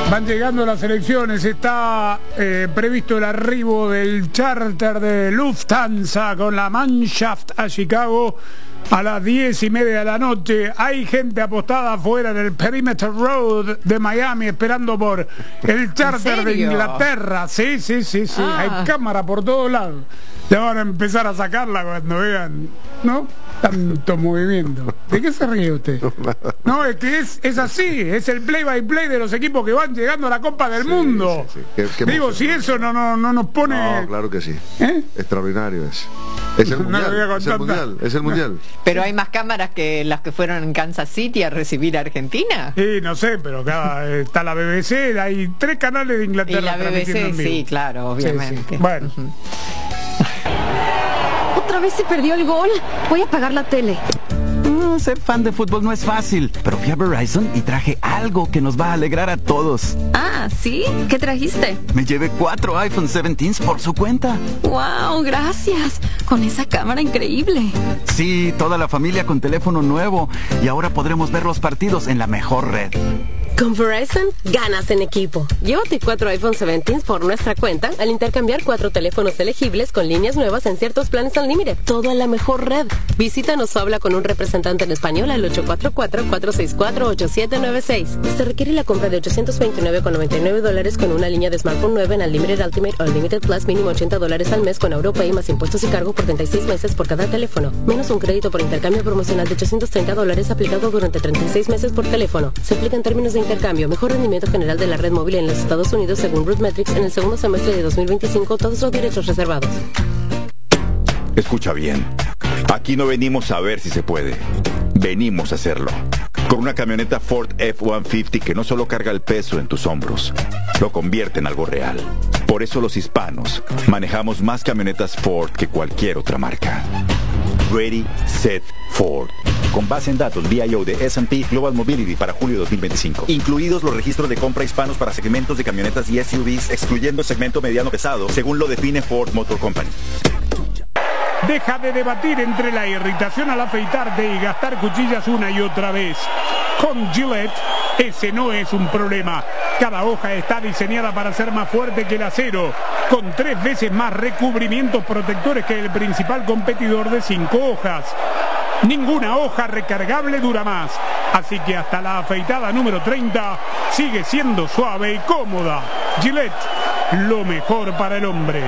Van llegando las elecciones, está previsto el arribo del charter de Lufthansa con la Mannschaft a Chicago a las 10:30 de la noche. Hay gente apostada afuera en el Perimeter Road de Miami esperando por el charter de Inglaterra. Sí. Hay cámara por todos lados. Ya van a empezar a sacarla cuando vean, ¿no? Tanto movimiento. ¿De qué se ríe usted? No, es que es así, es el play by play de los equipos que van llegando a la Copa del Mundo. Sí. ¿Qué digo, si eso no nos pone... No, claro que sí. Extraordinario es. Es el mundial, es el mundial. Pero hay más cámaras que las que fueron en Kansas City a recibir a Argentina. Sí, no sé, pero acá está la BBC, hay 3 canales de Inglaterra. Y la BBC, sí, claro, obviamente. Sí. Bueno. ¿Otra vez se perdió el gol? Voy a apagar la tele. Ser fan de fútbol no es fácil, pero fui a Verizon y traje algo que nos va a alegrar a todos. Ah, ¿sí? ¿Qué trajiste? Me llevé 4 iPhone 17 por su cuenta. ¡Wow! Gracias. Con esa cámara increíble. Sí, toda la familia con teléfono nuevo. Y ahora podremos ver los partidos en la mejor red. Con Verizon, ganas en equipo. Llévate 4 iPhone 17 por nuestra cuenta al intercambiar 4 teléfonos elegibles con líneas nuevas en ciertos planes al límite. Todo en la mejor red. Visítanos o habla con un representante en español al 844-464-8796. Se requiere la compra de $829.99 con una línea de smartphone nueva en Unlimited Ultimate o Unlimited Plus, mínimo $80 al mes con AuroPay más impuestos y cargo por 36 meses por cada teléfono. Menos un crédito por intercambio promocional de $830 aplicado durante 36 meses por teléfono. Se aplica en términos de intercambio. Mejor rendimiento general de la red móvil en los Estados Unidos según RootMetrics en el segundo semestre de 2025. Todos los derechos reservados. Escucha bien. Aquí no venimos a ver si se puede. Venimos a hacerlo. Con una camioneta Ford F-150 que no solo carga el peso en tus hombros, lo convierte en algo real. Por eso los hispanos manejamos más camionetas Ford que cualquier otra marca. Ready, Set, Ford. Con base en datos VIO de S&P Global Mobility para julio de 2025. Incluidos los registros de compra hispanos para segmentos de camionetas y SUVs, excluyendo el segmento mediano pesado, según lo define Ford Motor Company. Deja de debatir entre la irritación al afeitarte y gastar cuchillas una y otra vez. Con Gillette, ese no es un problema. Cada hoja está diseñada para ser más fuerte que el acero, con 3 veces más recubrimientos protectores que el principal competidor de 5 hojas. Ninguna hoja recargable dura más, así que hasta la afeitada número 30 sigue siendo suave y cómoda. Gillette, lo mejor para el hombre.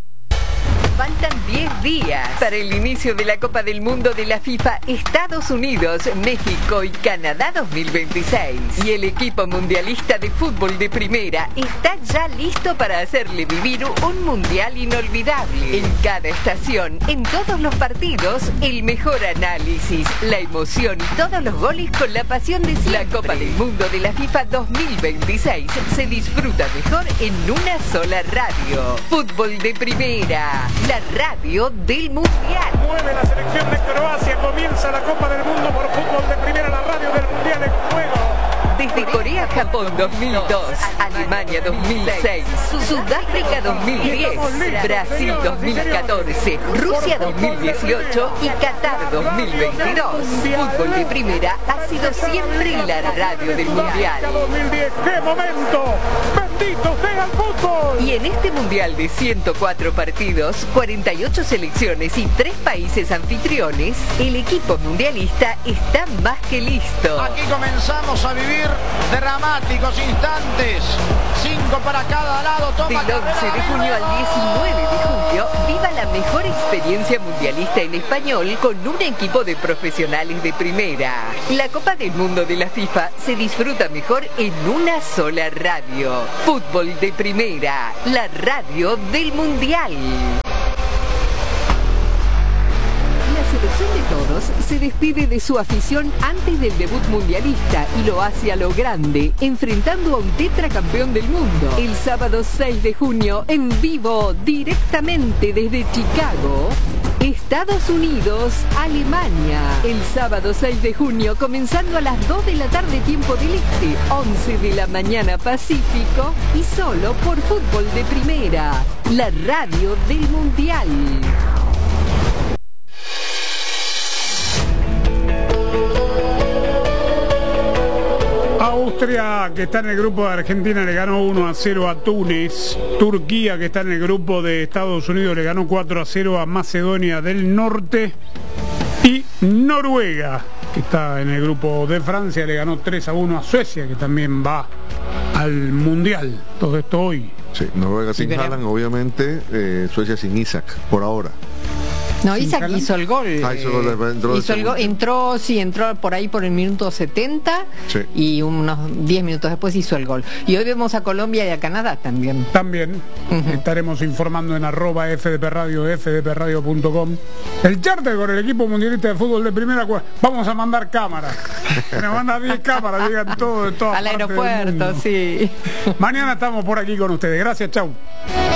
Faltan 10 días para el inicio de la Copa del Mundo de la FIFA Estados Unidos, México y Canadá 2026. Y el equipo mundialista de fútbol de primera está ya listo para hacerle vivir un mundial inolvidable. En cada estación, en todos los partidos, el mejor análisis, la emoción y todos los goles con la pasión de siempre. La Copa del Mundo de la FIFA 2026 se disfruta mejor en una sola radio. Fútbol de primera. La radio del Mundial. Mueve la selección de Croacia, comienza la Copa del Mundo por fútbol de primera, la radio del Mundial en juego. Desde Corea-Japón 2002, Alemania 2006, Sudáfrica 2010, Brasil 2014, Rusia 2018 y Qatar 2022. Fútbol de primera ha sido siempre la radio del Mundial. 2010, ¡qué momento! ¡Bendito sea el fútbol! Y en este Mundial de 104 partidos, 48 selecciones y 3 países anfitriones, el equipo mundialista está más que listo. Aquí comenzamos a vivir dramáticos instantes. 5 para cada lado. Toma Del 11 de junio al 19 de julio, viva la mejor experiencia mundialista en español con un equipo de profesionales de primera. La Copa del Mundo de la FIFA se disfruta mejor en una sola radio. Fútbol de primera, la radio del Mundial. La selección de todos se despide de su afición antes del debut mundialista y lo hace a lo grande, enfrentando a un tetracampeón del mundo. El sábado 6 de junio, en vivo, directamente desde Chicago, Estados Unidos, Alemania. El sábado 6 de junio, comenzando a las 2 de la tarde tiempo del Este, 11 de la mañana Pacífico, y solo por Fútbol de Primera, la radio del Mundial. Austria, que está en el grupo de Argentina, le ganó 1-0 a Túnez. Turquía, que está en el grupo de Estados Unidos, le ganó 4-0 a Macedonia del Norte. Y Noruega, que está en el grupo de Francia, le ganó 3-1 a Suecia, que también va al Mundial. Todo esto hoy. Sí, Noruega sin Haaland, obviamente. Suecia sin Isaac, por ahora. No, Isaac hizo el gol. Entró por ahí por el minuto 70, sí. Y unos 10 minutos después hizo el gol. Y hoy vemos a Colombia y a Canadá también. También estaremos informando en @FDPRadio, fdpradio.com. El charter con el equipo mundialista de fútbol de primera. Vamos a mandar cámaras. Me mandan 10 cámaras, digan todo de todas al aeropuerto, sí. Mañana estamos por aquí con ustedes. Gracias, chau.